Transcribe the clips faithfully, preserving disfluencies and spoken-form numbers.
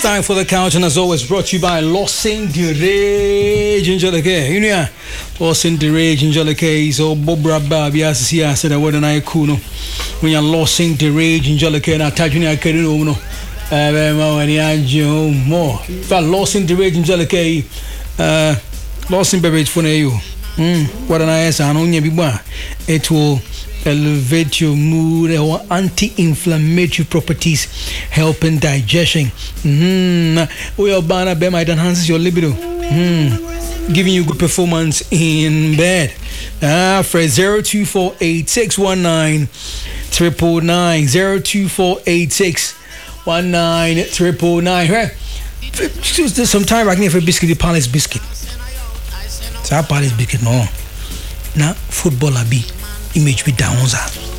time for the couch, and as always, brought to you by Losing the Rage in Jolake. You know, Losing the Rage in Jolake. So, Bobra Babi, as I said, I wouldn't I kuno. When you're losing the rage in Jolake, and I touch you, I can't know. Uh, more. But losing the rage in Jolake, uh, losing the rage for you. Hmm, what an answer, I don't know. It will elevate your mood or anti-inflammatory properties, helping digestion. Mm-hmm. Well, Bana Bema, it enhances your libido, mm. giving you good performance in bed. Ah, for zero two four eight six one nine triple nine zero two four eight six one nine triple nine. Right? There's some time I can for biscuit, the Palace biscuit. It's our Palace biscuit, no. Now, football, I be. Image with down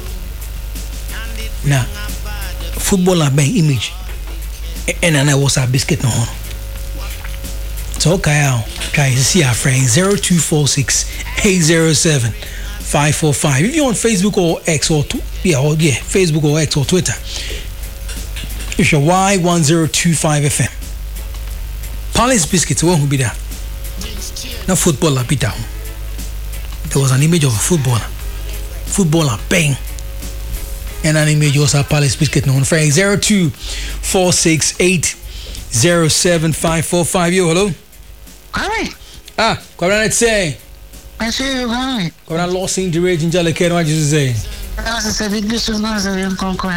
now football are by image and then I was a biscuit no so okay try to see our friend zero two four six eight zero seven five four five. If you're on Facebook or X or tw- yeah or yeah Facebook or X or Twitter, it's your Y one zero two five F M. Palace biscuits won't be there. Now footballer be down. There was an image of a footballer. Footballer, bang. And an image was a Palace biscuit on Friday. zero two four six eight zero seven five four five. Yo, hello. Hi. Ah, come on, let's say. I say, hi. Come on, losing the rage in Jolake. What did you say? I was a big dish of noise in Conquer.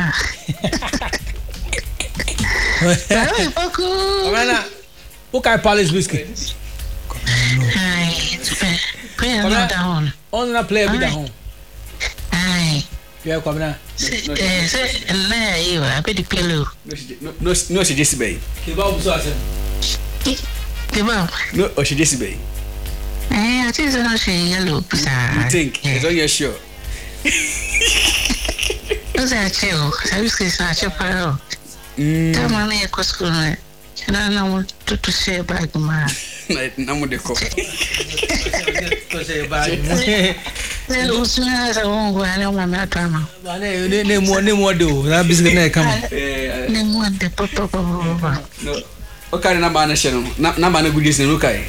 Hey, Paco. Come on, what kind of Palace biscuit? Hi, it's fair. Play down. On the player with the home. Hi. Yeah, come on. Say, say, you are pretty pillow. No, no, no, she just bay. Give up, so I said. Give up. No, or she just bay. Eh, I think so. She yellow. You think? It's on your show. What's that chill? I was going to say, Paro. Come on, I go school. And I don't want to to say about my. I'm with the cook. To say about Well, as soon as I won't go, I don't want my drama. Name more, name more do. That biscuit never come. Name one the papa. No. What kind of number na channel? Number na good is no kai.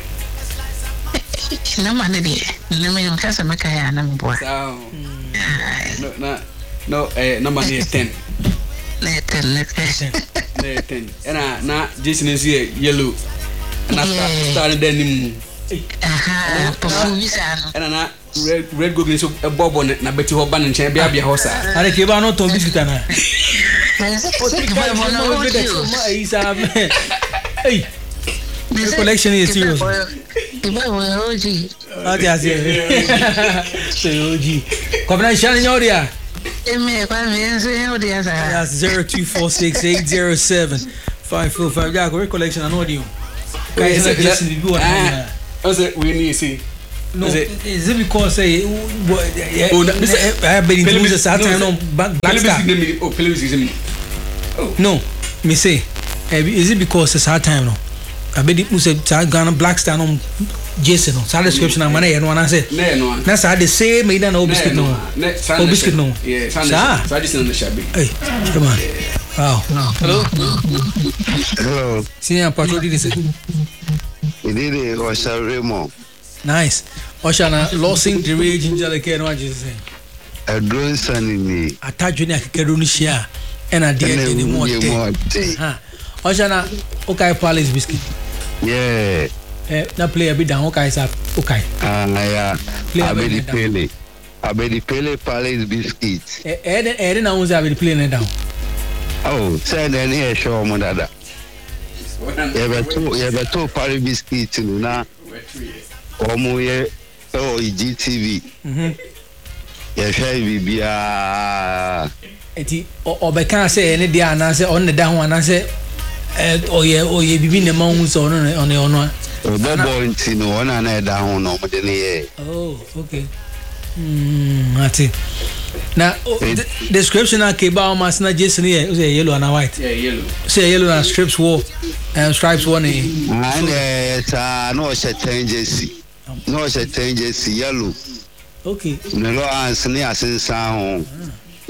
No man dey. No me no kasa makaya na mboa. No na no eh number is ten. Na ten, na ten. Na ten. Ena na Jason is yellow. Na star denim. Aha, perfume bisa no. Ena na red red go so e bobo na beti ho ban nchen bia bia ho sa. Are ke ba no to biscuit na. Hey. The collection is serious. Iba wo oji. Ati ase. Say oji. Kobna shani nyoria. Eme kwa me nso nyoria sa. That's zero two four six eight zero seven five four five. Ja, go collection an audio. Guys, listen to do what I say we need see. No, is it because say oh I have been in the Saturn on Black Star. Oh, please is me. No, me say is it because it's hard time no? I bet it was a Ghana Black Star on Jason on Saturday description and money and one I said. No, no. That's how they say me no biscuit no. Oh biscuit no. Yeah, Sunday. So I just on the shabby. Hey, come on. Wow. Hello. Hello. Senior patrol did this. We did it or Remo. Nice. Oshana losing the rage in Jolake and what you say. A drone son in me. I touch you like a Kerunisha and I did anymore. Huh. Oshana, okay, Palace biscuit. Yeah. Eh, na play a bit down, okay, sir. Okay. Ah, yeah. Play I bet the Pele. I bet the Pele Palace biscuit. Eh, eh, eh, then I was having playing it down. Oh, send an air show, Monada. You have two, you have two Palace biscuits now. Omo ye oh G T V. Mhm. Ye share bibia. Eti obeka say any dia na say on the down one say eh oye oye bibi ne ma hu so no on ono. Obobo nti no ona na da ho no mo de ne ye. Oh, okay. Hmm, ati. Now the description na ke ba ma na Jason here say yellow and white. Yeah, yellow. Say yellow and strips war and stripes one. And eh no se change. No se change yellow. Okay. No answer ni asensan ho.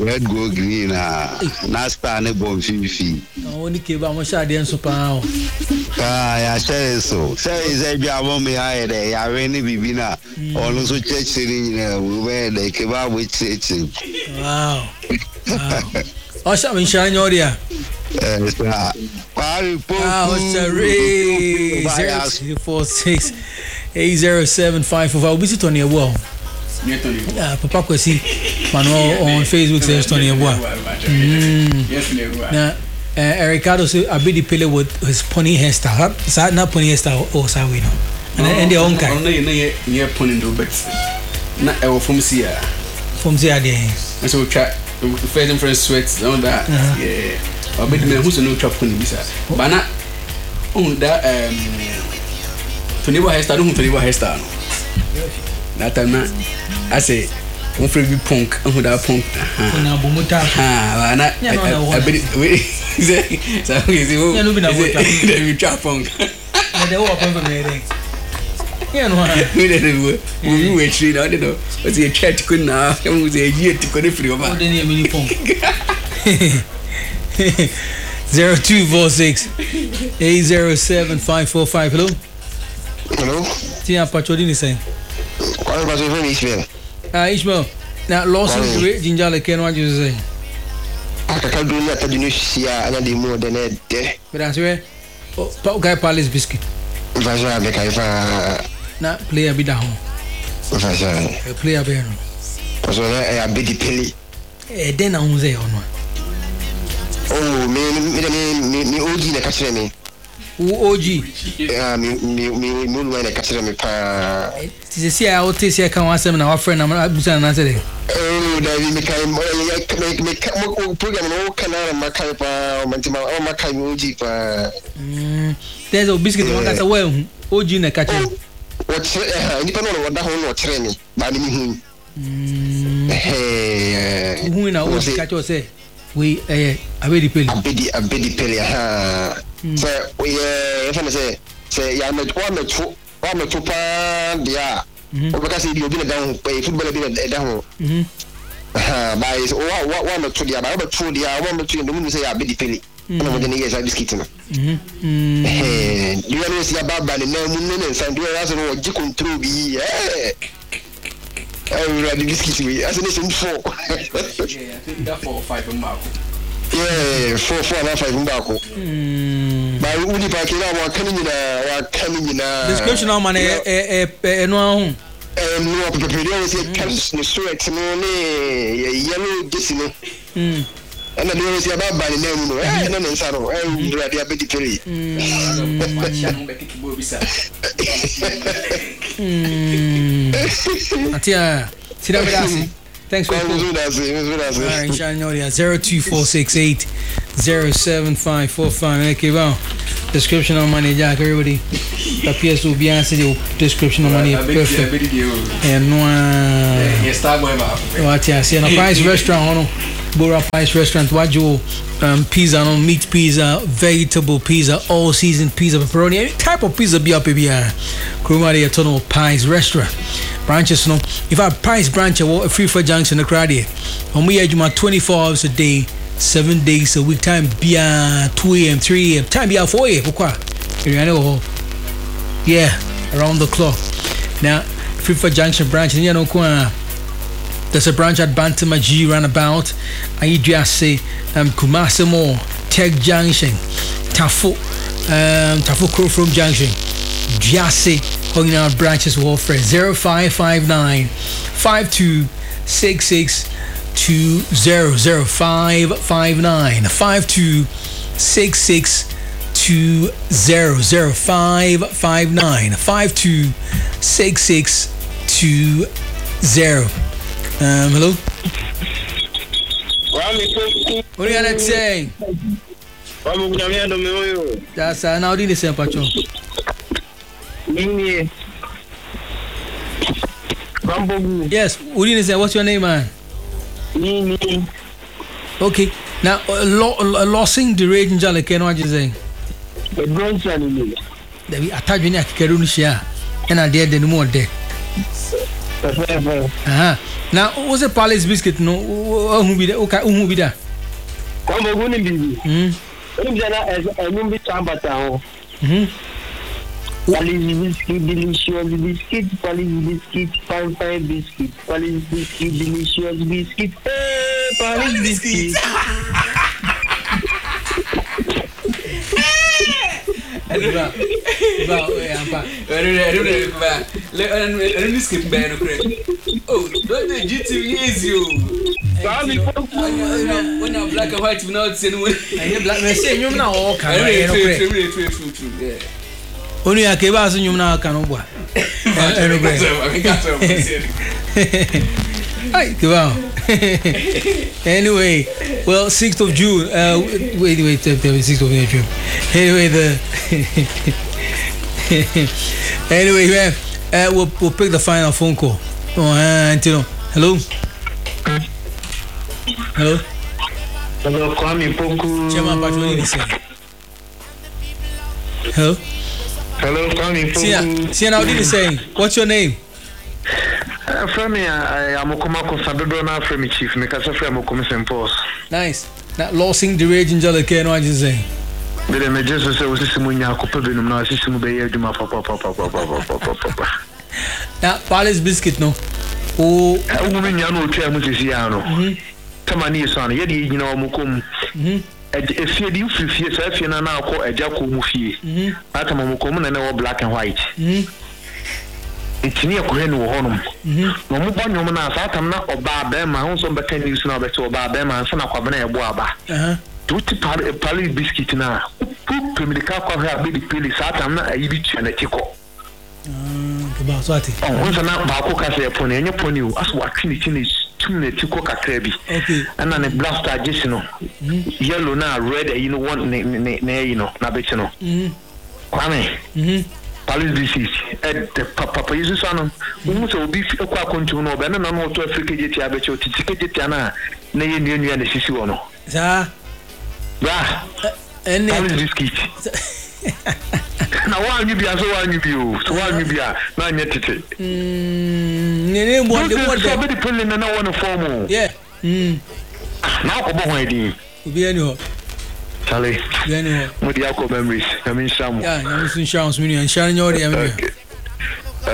red go green ah na star ne bon fifi oh ni ke ba mo sha de enso pa o ah ya share so say say bi amo me ha de ya we ni bibi na onu so church ni na we de ke ba we church wow o sha mi sha nyoria eh sa pari po ah o sorry zero two four six eight zero seven five four five obi si to ne wo ah papa kwesi mano on Facebook says Tony Ebua yes na uh, Ricardo say Abedi Pele with his pony hairstyle sa na pony hairstyle o sa we no and the own kind no no ye pony do but na e from sia from sia there so try first and first sweats on that yeah Abedi me who so no trap pony bisa bana on that um Tony Ebua hairstyle no Tony Ebua hairstyle no that time na I say one free punk who that punk na bomuta ah na Abedi we say so is you ya no be na bomuta we trap punk na de o pon be me ya no ha we dey we we we tree na no o say chat ko na we say ye ti ko dey free over o dey na mini punk zero two four six eight zero seven five four five hello hello tia pachodi ni say qual va so Ishmael ah Ishmael na lawson jinjale ken wa you say akaka do na tadi no sia ana de mo de na de but we pa guy palace biscuit va ja be kai fa na player bi da ho va ja player be no so na e Abedi Pele e de na hu ze ono oh me me me oji na ka kire me o oji ah me me me mo lu na ka kire me pa ti se sia o ti se kan wa sem na wa friend na abusa na se de oh David me kai mo me me mo program no kana ma kai pa mantima o ma kai mo oji pa mm there's a biscuit one kasa wa hu oji na ka kire o tire eh ni pa no wada ho no tire ni ba ni hu mm eh hu na o ka cho se we eh Abedi Pele Abedi Abedi Pele ha so we eh fa say say ya me wa me tu wa me tu pa dia o ba ka say di obi na down pe football bi na down mhm ha ba is wa wa me tu dia ba ba tu dia wa me tu ndo mu say Abedi Pele na mo de ni yes biscuit no mhm eh you know say ba ba na mu no na san do ya so no ji control bi eh I really biscuit we as an issue four yeah I think that four or five mark yeah four four and five back mm ba uni pa kila wa kanini na wa kanini na description of man eh eh eh no ahun eh no prepare we say cash no sweat no ne yellow this no mm ana do we say ba ba ni na mu no eh na nsa no eh ready Abedi Pele mm macha mo be kibo bisa mm atia sira brasi thanks for calling us zero two four six eight zero seven five four five okay well description on money jack everybody the P S will be answer the description on money perfect and no yes start going up what you see a Pies restaurant on Bora Pies restaurant wajo um pizza no meat pizza vegetable pizza all season pizza pepperoni any type of pizza be up here Krumari Etono Pies restaurant branches no if I Pies branch a free for junction the crowd here and we have twenty-four hours a day seven days a week time be two a.m. three a.m. time be four a.m. yeah around the clock now free for junction branch and you know there's a branch at Bantama G roundabout I just say um Kumasi Mall Tech Junction Tafu um Tafu Krofrom Junction just say hanging out branches will offer zero five five nine five two six six two zero zero five five nine five two six six two zero zero five five nine five two six six two zero. Um, hello. What are you saying? That's uh, now the same patron. Yes, what do you say? What's your name, man? Okay, now uh, lo- uh, losing the rage in Jaleken, what you saying? The grandson, we attach you near Kerunishia, and I did the more deck. Aha. Now, what's a Palace biscuit? No, who be that? Okay, who be that? Come on, wouldn't be. Hmm. I won't be Tambata. Hmm. Palace biscuit, delicious biscuit, Palace biscuit, fine fine biscuit, Palace biscuit, delicious biscuit, hey, Palace biscuit. Ba, ba, yeah, ba. I don't know, I don't know, ba. Let I don't skip bad, okay. Oh, don't the G T V is you. When you're black and white, you know, saying when I black man say you now all can. Yeah. Only a kebas you now can go. Wow. Anyway, well, sixth of June. Uh, wait, wait, sixth of June. Anyway, the anyway, we have, uh, we'll, we'll pick the final phone call. Oh, uh, Antino. Hello. Hello. Hello, Kwame Poku. Chairman Patroni is saying. Hello. Hello, Kwame Poku. See, see, now did you say? What's your name? From me, I am a Komako Sadona from Chief, make us a friend of Commission Post. Nice. That losing the rage in Jalaka, no, I just say. But I just say, was this Munya Copabin, now system of the year, papa, papa, papa, papa. Now, Palace biscuit, no. Oh, a woman, Yano, Chamusiano. Tamani son, yet you know, Mukum. If you feel yourself, you know, now call a Jaco Mufi. Atamukum and all black and white. It's near Kohen Honum. No more one woman as Atamna or Barbema, also better news now better Barbema and Son of Cabana Boaba. Tutti Palace biscuit now. Poop to the car of her baby pilly Satamna, a beach and a tickle. About what? Oh, once an out Baco Casa upon any pony, as what Trinity is two minutes to cook a crabby. Okay. And then a blaster additional yellow now, red, you know, one name, you know, Nabitino. Kwame. Hmm. Palace disease at the papa is son. Who will be a quack on to no better than not to Africa Jetiabecho to Tiketiana, nay in Union and Sissiono. Sir, bah, and Palace biscuit. Now, why you be as one you be, so why you be a nine yet? Hm, what the pulling and I want to form. Yeah, hm. Now, come on, idea. Be any Charlie, with the alcohol memories. I mean, some. Yeah, I'm in Shaw's Mini and Sharon Yordi.